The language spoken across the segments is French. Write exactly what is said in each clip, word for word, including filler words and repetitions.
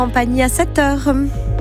Compagnie à sept heures.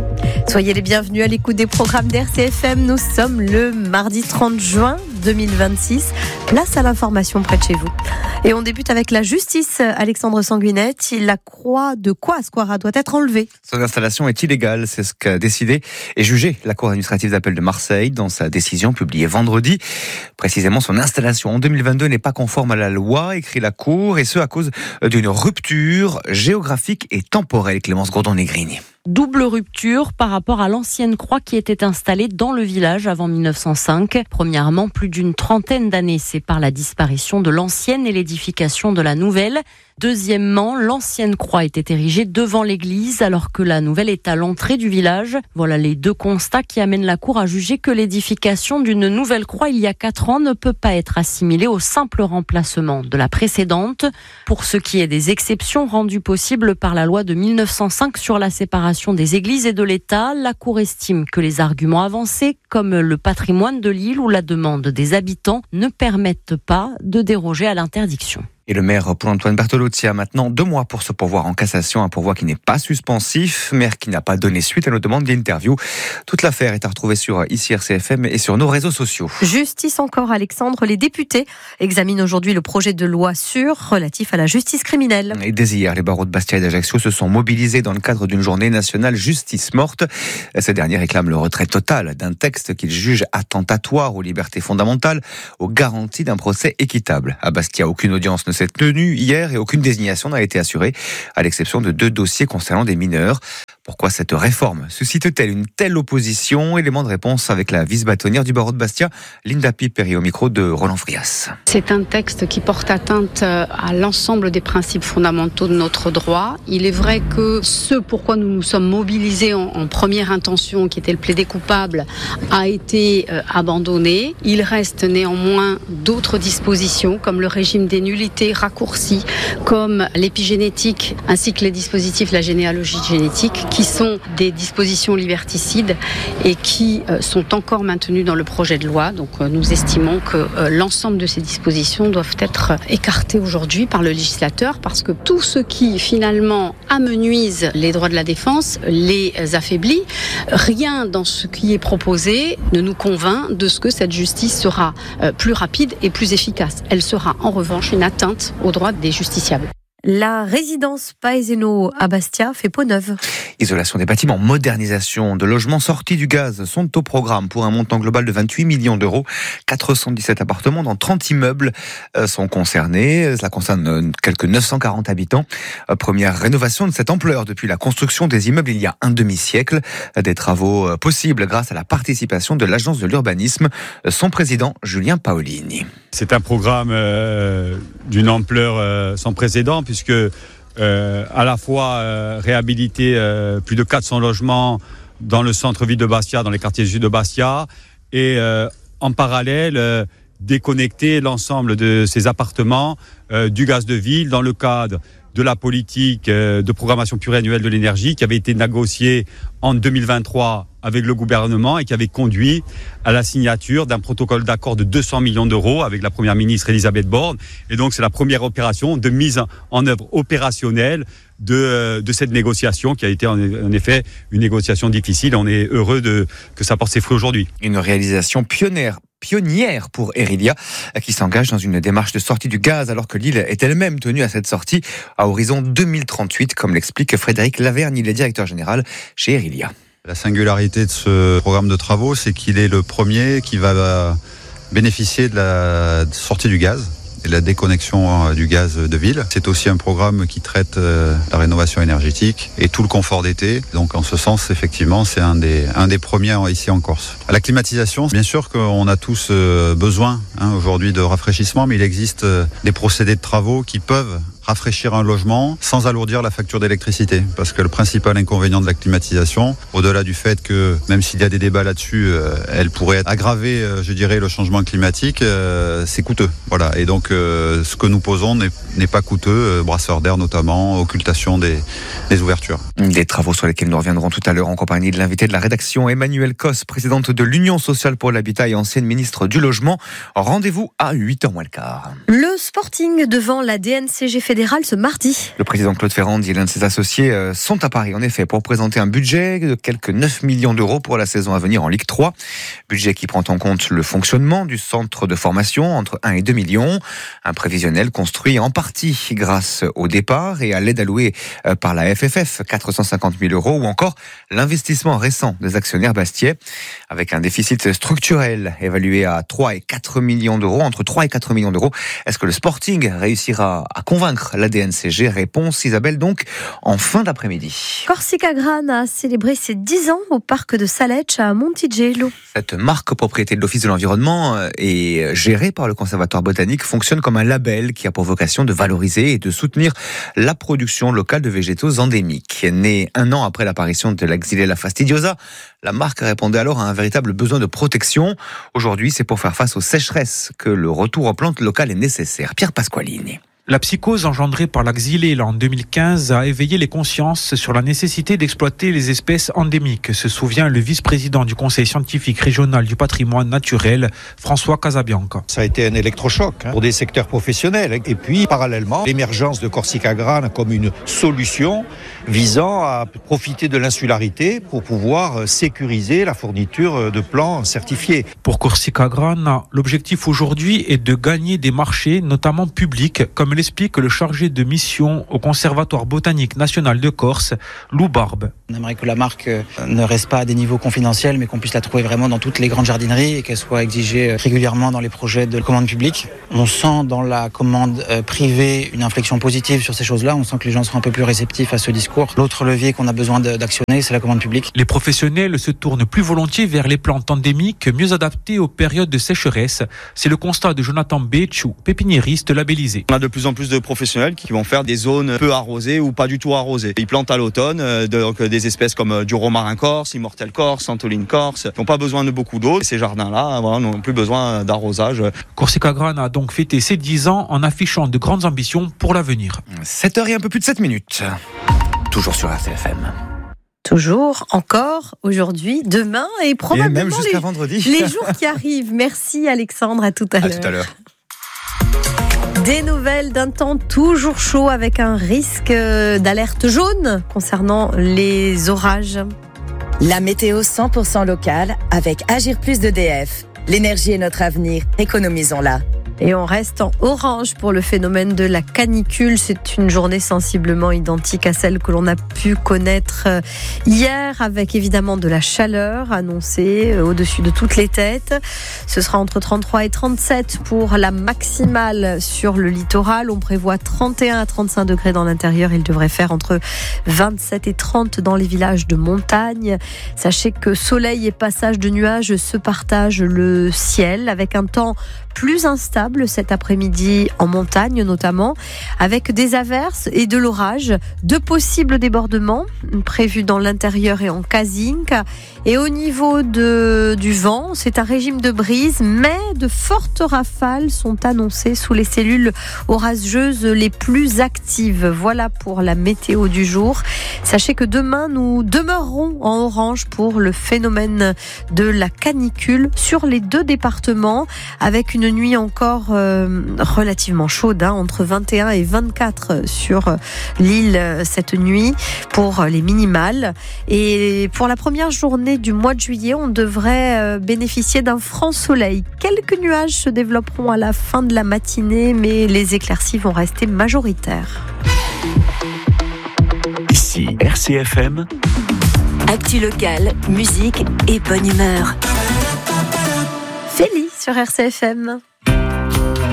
Soyez les bienvenus à l'écoute des programmes d'R C F M. Nous sommes le mardi trente juin deux mille vingt-six. Place à l'information près de chez vous. Et on débute avec la justice. Alexandre Sanguinette, la croix de quoi Asquara doit être enlevée. Son installation est illégale, c'est ce qu'a décidé et jugé la Cour administrative d'appel de Marseille dans sa décision publiée vendredi. Précisément, son installation en deux mille vingt-deux n'est pas conforme à la loi, écrit la Cour, et ce à cause d'une rupture géographique et temporelle. Clémence Gourdon-Negrini. Double rupture par rapport à l'ancienne croix qui était installée dans le village avant mille neuf cent cinq. Premièrement, plus d'une trentaine d'années séparent la disparition de l'ancienne et l'édification de la nouvelle. Deuxièmement, l'ancienne croix était érigée devant l'église alors que la nouvelle est à l'entrée du village. Voilà les deux constats qui amènent la Cour à juger que l'édification d'une nouvelle croix il y a quatre ans ne peut pas être assimilée au simple remplacement de la précédente. Pour ce qui est des exceptions rendues possibles par la loi de mille neuf cent cinq sur la séparation des églises et de l'État, la Cour estime que les arguments avancés, comme le patrimoine de l'île ou la demande des habitants, ne permettent pas de déroger à l'interdiction. Et le maire Paul-Antoine Bertolotti a maintenant deux mois pour se pourvoir en cassation, un pourvoi qui n'est pas suspensif, maire qui n'a pas donné suite à nos demandes d'interview. Toute l'affaire est à retrouver sur ici R C F M et sur nos réseaux sociaux. Justice encore, Alexandre. Les députés examinent aujourd'hui le projet de loi sur relatif à la justice criminelle. Et dès hier, les barreaux de Bastia et d'Ajaccio se sont mobilisés dans le cadre d'une journée nationale justice morte. Ces derniers réclament le retrait total d'un texte qu'ils jugent attentatoire aux libertés fondamentales, aux garanties d'un procès équitable. À Bastia, aucune audience ne s'est tenue hier et aucune désignation n'a été assurée, à l'exception de deux dossiers concernant des mineurs. Pourquoi cette réforme suscite-t-elle une telle opposition? Élément de réponse avec la vice-bâtonnière du barreau de Bastia, Linda Piper, au micro de Roland Frias. C'est un texte qui porte atteinte à l'ensemble des principes fondamentaux de notre droit. Il est vrai que ce pourquoi nous nous sommes mobilisés en, en première intention, qui était le plaider coupable, a été euh, abandonné. Il reste néanmoins d'autres dispositions, comme le régime des nullités raccourcies, comme l'épigénétique, ainsi que les dispositifs de la généalogie génétique, qui sont des dispositions liberticides et qui euh, sont encore maintenues dans le projet de loi. Donc euh, nous estimons que euh, l'ensemble de ces dispositions doivent être écartées aujourd'hui par le législateur, parce que tout ce qui finalement amenuise les droits de la défense les affaiblit. Rien dans ce qui est proposé ne nous convainc de ce que cette justice sera euh, plus rapide et plus efficace. Elle sera en revanche une atteinte aux droits des justiciables. La résidence Paeseno à Bastia fait peau neuve. Isolation des bâtiments, modernisation de logements sortis du gaz sont au programme pour un montant global de vingt-huit millions d'euros. quatre cent dix-sept appartements dans trente immeubles sont concernés. Cela concerne quelques neuf cent quarante habitants. Première rénovation de cette ampleur depuis la construction des immeubles il y a un demi-siècle. Des travaux possibles grâce à la participation de l'agence de l'urbanisme. Son président, Julien Paolini. C'est un programme euh, d'une ampleur euh, sans précédent, puisque euh, à la fois euh, réhabiliter euh, plus de quatre cents logements dans le centre-ville de Bastia, dans les quartiers sud de Bastia, et euh, en parallèle euh, déconnecter l'ensemble de ces appartements euh, du gaz de ville dans le cadre de la politique euh, de programmation pluriannuelle de l'énergie qui avait été négociée en deux mille vingt-trois avec le gouvernement et qui avait conduit à la signature d'un protocole d'accord de deux cents millions d'euros avec la première ministre Elisabeth Borne. Et donc c'est la première opération de mise en œuvre opérationnelle de, de cette négociation qui a été en, en effet une négociation difficile. On est heureux de, que ça porte ses fruits aujourd'hui. Une réalisation pionnière. pionnière pour Erilia, qui s'engage dans une démarche de sortie du gaz, alors que l'île est elle-même tenue à cette sortie à horizon deux mille trente-huit, comme l'explique Frédéric Lavergne, il est directeur général chez Erilia. La singularité de ce programme de travaux, c'est qu'il est le premier qui va bénéficier de la sortie du gaz et la déconnexion du gaz de ville. C'est aussi un programme qui traite la rénovation énergétique et tout le confort d'été. Donc en ce sens, effectivement, c'est un des, un des premiers ici en Corse. La climatisation, bien sûr qu'on a tous besoin hein, aujourd'hui de rafraîchissement, mais il existe des procédés de travaux qui peuvent rafraîchir un logement sans alourdir la facture d'électricité. Parce que le principal inconvénient de la climatisation, au-delà du fait que, même s'il y a des débats là-dessus, euh, elle pourrait aggraver, euh, je dirais, le changement climatique, euh, c'est coûteux. Voilà. Et donc, euh, ce que nous posons n'est, n'est pas coûteux, euh, brasseur d'air notamment, occultation des, des ouvertures. Des travaux sur lesquels nous reviendrons tout à l'heure en compagnie de l'invité de la rédaction, Emmanuelle Cos, présidente de l'Union sociale pour l'habitat et ancienne ministre du logement. Rendez-vous à huit heures moins le quart. Le Sporting devant la D N C G Fédération fédéral ce mardi. Le président Claude Ferrand et l'un de ses associés sont à Paris, en effet, pour présenter un budget de quelques neuf millions d'euros pour la saison à venir en Ligue trois. Budget qui prend en compte le fonctionnement du centre de formation, entre un et deux millions. Un prévisionnel construit en partie grâce au départ et à l'aide allouée par la F F F, quatre cent cinquante mille euros, ou encore l'investissement récent des actionnaires bastiais, avec un déficit structurel évalué à trois et quatre millions d'euros, entre trois et quatre millions d'euros. Est-ce que le Sporting réussira à convaincre l'A D N C G? Réponse Isabelle donc en fin d'après-midi. Corsica Grane a célébré ses dix ans au parc de Salecce à Montigello. Cette marque propriété de l'Office de l'environnement et gérée par le Conservatoire botanique fonctionne comme un label qui a pour vocation de valoriser et de soutenir la production locale de végétaux endémiques. Née un an après l'apparition de la Xylella fastidiosa, la marque répondait alors à un véritable besoin de protection. Aujourd'hui, c'est pour faire face aux sécheresses que le retour aux plantes locales est nécessaire. Pierre Pasqualini. La psychose engendrée par la Xylella en deux mille quinze a éveillé les consciences sur la nécessité d'exploiter les espèces endémiques, se souvient le vice-président du Conseil scientifique régional du patrimoine naturel, François Casabianca. Ça a été un électrochoc hein, pour des secteurs professionnels. Et puis, parallèlement, l'émergence de Corsica Grane comme une solution visant à profiter de l'insularité pour pouvoir sécuriser la fourniture de plants certifiés. Pour Corsica Grane, l'objectif aujourd'hui est de gagner des marchés, notamment publics, comme l'explique le chargé de mission au Conservatoire botanique national de Corse, Lou Barbe. On aimerait que la marque ne reste pas à des niveaux confidentiels, mais qu'on puisse la trouver vraiment dans toutes les grandes jardineries et qu'elle soit exigée régulièrement dans les projets de commande publique. On sent dans la commande privée une inflexion positive sur ces choses-là. On sent que les gens seront un peu plus réceptifs à ce discours. L'autre levier qu'on a besoin d'actionner, c'est la commande publique. Les professionnels se tournent plus volontiers vers les plantes endémiques mieux adaptées aux périodes de sécheresse. C'est le constat de Jonathan Béchou, pépiniériste labellisé. On a de plus en plus de professionnels qui vont faire des zones peu arrosées ou pas du tout arrosées. Ils plantent à l'automne euh, donc des espèces comme du romarin corse, immortel corse, santoline corse, qui n'ont pas besoin de beaucoup d'eau. Ces jardins-là voilà, n'ont plus besoin d'arrosage. Corsica Grane a donc fêté ses dix ans en affichant de grandes ambitions pour l'avenir. sept heures et un peu plus de sept minutes. Toujours sur R C F M. Toujours, encore, aujourd'hui, demain et probablement et même jusqu'à les, vendredi. les jours qui arrivent. Merci Alexandre, à tout à, à l'heure. tout à l'heure. Des nouvelles d'un temps toujours chaud avec un risque d'alerte jaune concernant les orages. La météo cent pour cent locale avec Agir Plus d'E D F. L'énergie est notre avenir, économisons-la. Et on reste en orange pour le phénomène de la canicule. C'est une journée sensiblement identique à celle que l'on a pu connaître hier, avec évidemment de la chaleur annoncée au-dessus de toutes les têtes. Ce sera entre trente-trois et trente-sept pour la maximale sur le littoral. On prévoit trente et un à trente-cinq degrés dans l'intérieur. Il devrait faire entre vingt-sept et trente dans les villages de montagne. Sachez que soleil et passage de nuages se partagent le ciel avec un temps plus instable cet après-midi en montagne notamment, avec des averses et de l'orage, de possibles débordements prévus dans l'intérieur et en Casinque. Et au niveau de, du vent, c'est un régime de brise, mais de fortes rafales sont annoncées sous les cellules orageuses les plus actives. Voilà pour la météo du jour. Sachez que demain, nous demeurerons en orange pour le phénomène de la canicule sur les deux départements, avec une nuit encore euh, relativement chaude, hein, entre vingt et un et vingt-quatre sur l'île cette nuit pour les minimales. Et pour la première journée du mois de juillet, on devrait euh, bénéficier d'un franc soleil. Quelques nuages se développeront à la fin de la matinée, mais les éclaircies vont rester majoritaires. Ici R C F M. Actu locale, musique et bonne humeur. Félix sur R C F M.